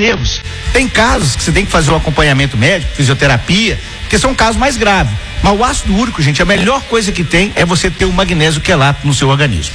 nervos. Tem casos que você tem que fazer um acompanhamento médico, fisioterapia, porque são casos mais graves. Mas o ácido úrico, gente, a melhor coisa que tem é você ter o magnésio quelato no seu organismo.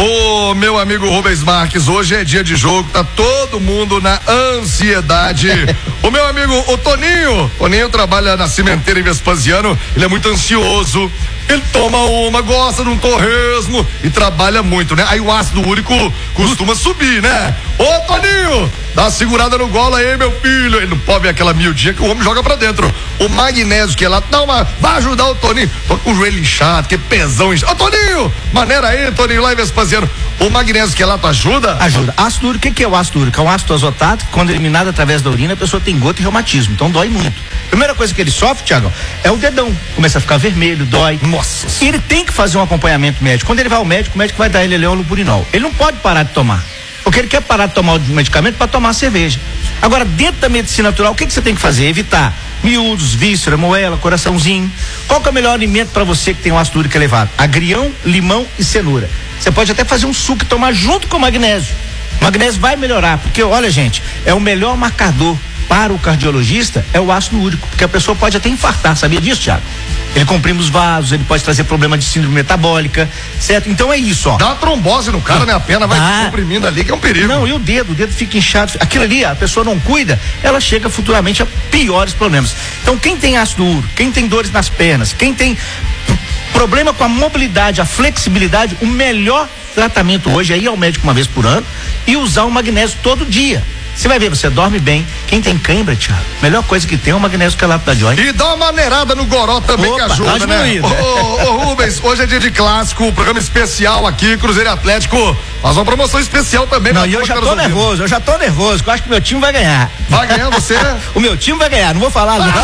Ô, meu amigo Rubens Marques, hoje é dia de jogo, tá todo mundo na ansiedade. O meu amigo, o Toninho trabalha na cimenteira em Vespasiano, ele é muito ansioso, ele toma gosta de um torresmo e trabalha muito, né? Aí o ácido úrico costuma subir, né? Ô, Toninho, dá uma segurada no golo aí, meu filho. Ele não pode ver aquela miudinha que o homem joga pra dentro. O magnésio que é lá, vai ajudar o Toninho. Tô com o joelho inchado, que pesão inchado. Ô, Toninho, maneira aí, Toninho, lá em Vespasiano. O magnésio que é lá ajuda? Ajuda. Ácido úrico, o que é o ácido úrico? É um ácido azotato que, quando eliminado através da urina, a pessoa tem gota e reumatismo, então dói muito. Primeira coisa que ele sofre, Thiago, é o dedão. Começa a ficar vermelho, dói. Nossa. E ele tem que fazer um acompanhamento médico. Quando ele vai ao médico, o médico vai dar ele leolupurinol. Ele não pode parar de tomar, porque ele quer parar de tomar o medicamento para tomar cerveja. Agora, dentro da medicina natural, o que você tem que fazer? Evitar miúdos, víscera, moela, coraçãozinho. Qual que é o melhor alimento para você que tem um ácido úrico elevado? Agrião, limão e cenoura. Você pode até fazer um suco e tomar junto com o magnésio. O magnésio vai melhorar, porque olha, gente, é o melhor marcador para o cardiologista, é o ácido úrico, porque a pessoa pode até infartar, sabia disso, Thiago? Ele comprime os vasos, ele pode trazer problema de síndrome metabólica, certo? Então é isso, ó. Dá uma trombose no cara, né? A perna vai comprimindo ali, que é um perigo. Não, e o dedo fica inchado. Aquilo ali, a pessoa não cuida, ela chega futuramente a piores problemas. Então, quem tem ácido úrico, quem tem dores nas pernas, quem tem problema com a mobilidade, a flexibilidade, o melhor tratamento hoje é ir ao médico uma vez por ano e usar o magnésio todo dia. Você vai ver, você dorme bem. Quem tem cãibra, Thiago, melhor coisa que tem é o magnésio quelato da Joy. E dá uma maneirada no goró também, que ajuda, né? Ô, Rubens, hoje é dia de clássico, programa especial aqui, Cruzeiro e Atlético. Faz uma promoção especial também. Não, e eu já tô nervoso, porque eu acho que meu time vai ganhar. Vai ganhar você? O meu time vai ganhar, não vou falar não.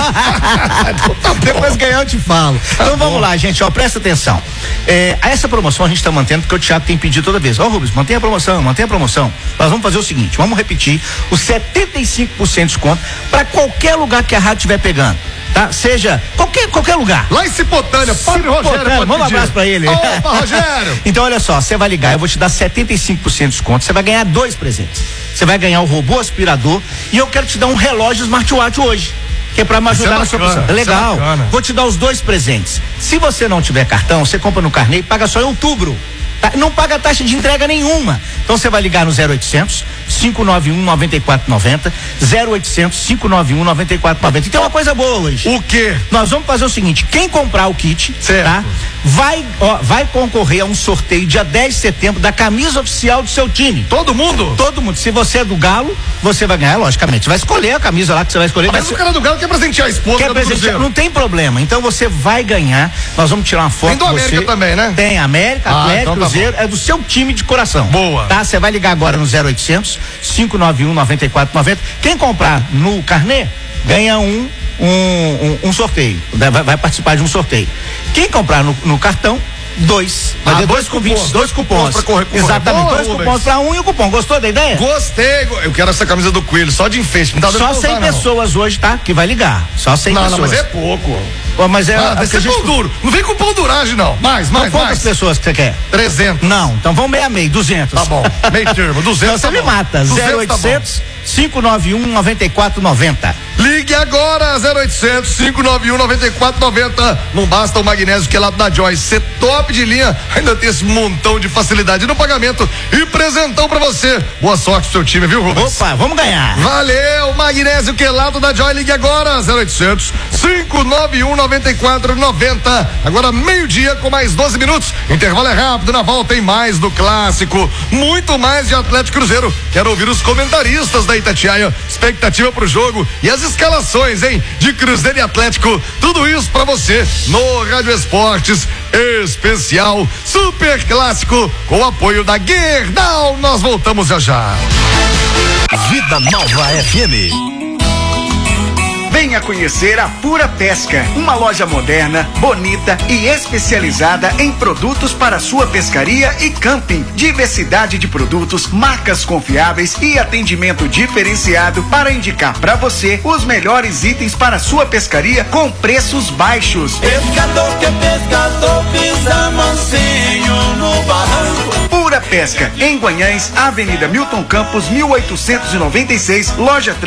Tá depois ganhar eu te falo. Então vamos lá, gente, ó, presta atenção. Essa promoção a gente tá mantendo porque o Thiago tem pedido toda vez. Ó, Rubens, mantenha a promoção. Nós vamos fazer o seguinte, vamos repetir os 75% de desconto para qualquer lugar que a rádio estiver pegando, tá? Seja qualquer lugar. Lá em Cipotânia, Padre Rogério. Manda um abraço pra ele. Opa, Rogério. Então olha só, você vai ligar, eu vou te dar 75% de desconto, você vai ganhar 2 presentes. Você vai ganhar o robô aspirador e eu quero te dar um relógio smartwatch hoje, que é pra me ajudar na sua opção. É legal. Vou te dar os 2 presentes. Se você não tiver cartão, você compra no carnê e paga só em outubro. Tá? Não paga taxa de entrega nenhuma. Então você vai ligar no 0800 591 9490, 0800 591 9490. E tem uma coisa boa hoje. O quê? Nós vamos fazer o seguinte, quem comprar o kit, certo, tá? Vai concorrer a um sorteio dia 10 de setembro da camisa oficial do seu time. Todo mundo? Todo mundo. Se você é do Galo, você vai ganhar, logicamente. Você vai escolher a camisa lá que você vai escolher. Mas o cara do Galo quer presentear a esposa. Quer presentear, não tem problema. Então você vai ganhar. Nós vamos tirar uma foto. Tem do América também, né? Tem América, Atlético, então Cruzeiro, é do seu time de coração. Boa. Tá? Você vai ligar agora no 0800 591 9490. Quem comprar no carnê ganha um sorteio. Vai participar de um sorteio. Quem comprar no cartão, 2. Vai ter 2 convites, 2 cupons. Pra correr. Exatamente, 2 cupons pra um e um cupom. Gostou da ideia? Gostei. Eu quero essa camisa do Coelho, só de enfeite. Não tá só 100 pessoas hoje, tá? Que vai ligar. Só 100 pessoas. Não, mas é pouco. Mas vai ser pão duro. Não vem com pão duragem, não. Mais. Quantas pessoas que você quer? 300. Não, então vamos meio a meio, 200. Tá bom, meio termo, 200. Então você me mata. 0800 591 9490. Ligue agora, 0800 591 9490. Não basta o magnésio quelato da Joyce ser top de linha, ainda tem esse montão de facilidade no pagamento e presentão pra você. Boa sorte pro seu time, viu, Rubens? Opa, vamos ganhar. Valeu, magnésio quelato da Joy. Ligue agora, 0800 591 9490. Agora meio-dia com mais 12 minutos. Intervalo é rápido, na volta tem mais do clássico, muito mais de Atlético e Cruzeiro. Quero ouvir os comentaristas da Itatiaia, expectativa pro jogo e as escalações, hein? De Cruzeiro e Atlético, tudo isso pra você no Rádio Esportes Especial Super Clássico, com o apoio da Gerdau. Nós voltamos já. Vida Nova FM. Venha conhecer a Pura Pesca, uma loja moderna, bonita e especializada em produtos para sua pescaria e camping. Diversidade de produtos, marcas confiáveis e atendimento diferenciado para indicar para você os melhores itens para sua pescaria com preços baixos. Pescador que é pescador, pisa mansinho no barranco. Pura Pesca, em Guanhães, Avenida Milton Campos, 1896, loja 3.